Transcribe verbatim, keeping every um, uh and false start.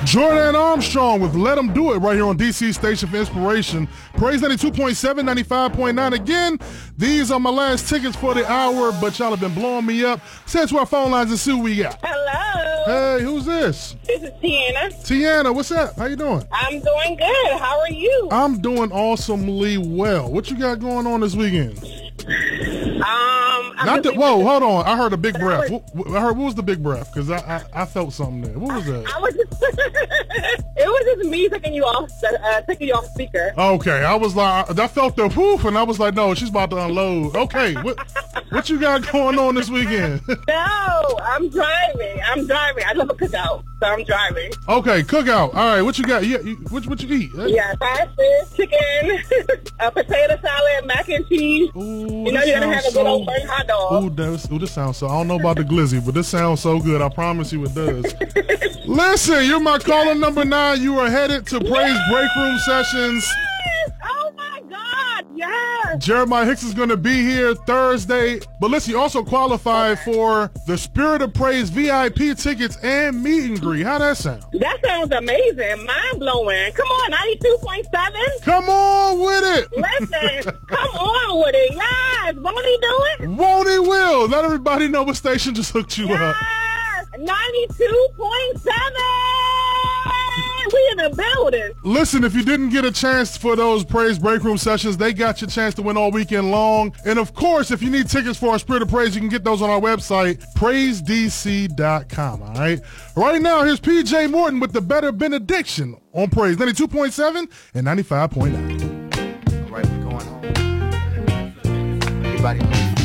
Jordan Armstrong with Let 'Em Do It right here on D C Station for Inspiration. Praise ninety-two point seven, ninety-five point nine. Again, these are my last tickets for the hour, but y'all have been blowing me up. Send to our phone lines and see what we got. Hello. Hey, who's this? This is Tiana. Tiana, what's up? How you doing? I'm doing good. How are you? I'm doing awesomely well. What you got going on this weekend? Um, I'm Not the, really- whoa, hold on. I heard a big breath. What, what- I heard what was the big breath? Because I, I I felt something there. What was that? I was just, it was just me taking you off, uh, taking you off speaker. Okay, I was like, I felt the whoof, and I was like, no, she's about to unload. Okay, what what you got going on this weekend? No, I'm driving. I'm driving. I love a cookout, so I'm driving. Okay, cookout. All right, what you got? Yeah, you, what what you eat? Yeah, fried fish, chicken, a potato salad, mac and cheese. Ooh, You know this you're gonna have a sounds good old so- burnt hot dog. Ooh, this, ooh, this sounds so. I don't know about the glizzy, but this sounds so good. I promise you, it does. Listen, you're my caller number nine. You are headed to Praise Break Room Sessions. Yes! Oh my God! Yes! Jeremiah Hicks is going to be here Thursday. But listen, you also qualified for the Spirit of Praise V I P tickets and meet and greet. How that sound? That sounds amazing. Mind blowing. Come on, ninety-two point seven. Come on with it. Listen, come on with it. Yes. Won't he do it? Won't he will. Let everybody know what station just hooked you up. Yes. ninety-two point seven. We in the building. Listen, if you didn't get a chance for those Praise Break Room sessions, they got your chance to win all weekend long. And of course, if you need tickets for our Spirit of Praise, you can get those on our website, praise d c dot com, all right? Right now, here's P J Morton with the Better Benediction on Praise ninety-two point seven and ninety-five point nine. All right, we're going home. Everybody,